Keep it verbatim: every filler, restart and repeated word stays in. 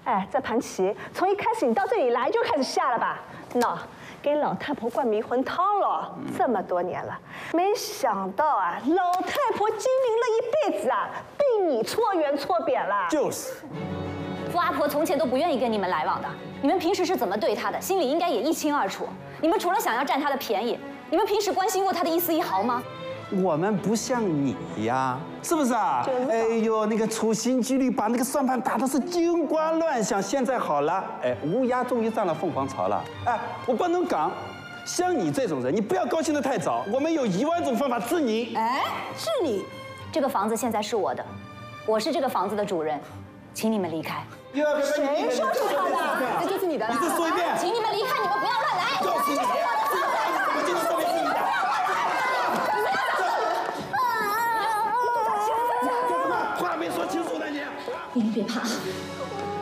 哎，这盘棋从一开始你到这里来就开始下了吧？喏，给老太婆灌迷魂汤了，这么多年了，没想到啊，老太婆精明了一辈子啊，被你搓圆搓扁了。 就是。 傅阿婆从前都不愿意跟你们来往的，你们平时是怎么对她的，心里应该也一清二楚。你们除了想要占她的便宜，你们平时关心过她的一丝一毫吗？ 我们不像你呀，是不是啊？哎呦，那个处心积虑把那个算盘打的是金光乱响，现在好了，哎，乌鸦终于上了凤凰巢了。哎，我不能讲，像你这种人，你不要高兴得太早，我们有一万种方法治你。 哎，治你？这个房子现在是我的，我是这个房子的主人，请你们离开。 谁说是他的？这就是你的了。 你再说一遍。 请你们离开，你们不要乱来。 就是你。我今天上面是你的。干什么？话没说清楚呢你。 你们别怕，